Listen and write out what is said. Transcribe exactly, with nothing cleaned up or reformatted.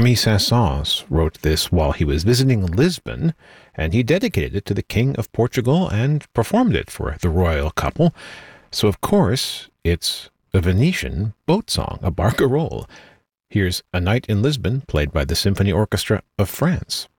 Camille Saint-Saëns wrote this while he was visiting Lisbon, and he dedicated it to the King of Portugal and performed it for the royal couple. So, of course, it's a Venetian boat song, a barcarolle. Here's A Night in Lisbon, played by the Symphony Orchestra of France.